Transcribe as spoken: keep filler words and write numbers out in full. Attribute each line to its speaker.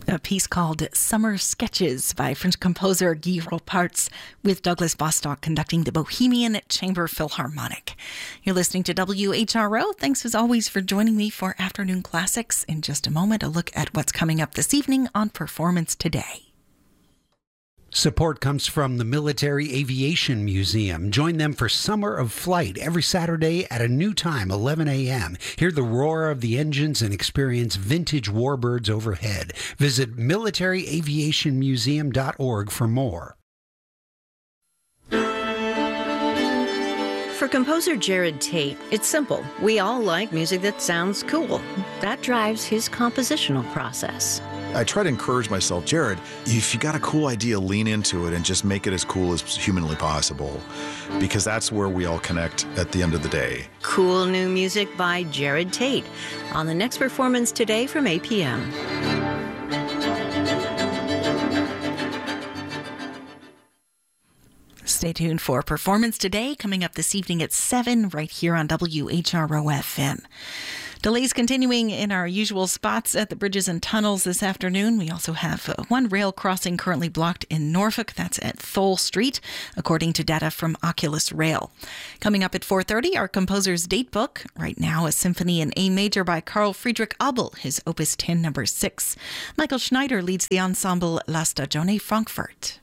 Speaker 1: a piece called Summer Sketches by French composer Guy Roparts, with Douglas Bostock conducting the Bohemian Chamber Philharmonic. You're listening to W H R O. Thanks as always for joining me for Afternoon Classics. In just a moment, a look at what's coming up this evening on Performance Today.
Speaker 2: Support comes from the Military Aviation Museum. Join them for Summer of Flight every Saturday at a new time, eleven a.m. Hear the roar of the engines and experience vintage warbirds overhead. Visit military aviation museum dot org for more.
Speaker 3: For composer Jared Tate, it's simple. We all like music that sounds cool. That drives his compositional process.
Speaker 4: I try to encourage myself, Jared, if you got a cool idea, lean into it and just make it as cool as humanly possible, because that's where we all connect at the end of the day.
Speaker 3: Cool new music by Jared Tate on the next Performance Today from eight p.m.
Speaker 1: Stay tuned for Performance Today, coming up this evening at seven, right here on W H R O F M. Delays continuing in our usual spots at the bridges and tunnels this afternoon. We also have uh, one rail crossing currently blocked in Norfolk. That's at Thole Street, according to data from Oculus Rail. Coming up at four thirty, our composer's date book. Right now, a symphony in A major by Carl Friedrich Abel, his Opus ten, number six. Michael Schneider leads the ensemble La Stagione Frankfurt.